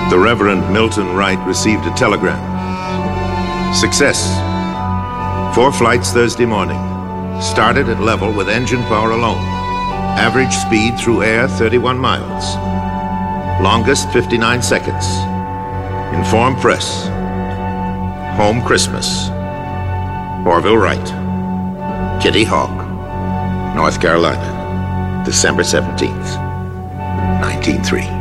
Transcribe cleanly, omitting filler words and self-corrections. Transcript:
The Reverend Milton Wright received a telegram. Success. 4 flights Thursday morning. Started at level with engine power alone. Average speed through air, 31 miles. Longest, 59 seconds. Inform press. Home Christmas. Orville Wright. Kitty Hawk, North Carolina. December 17th, 1903.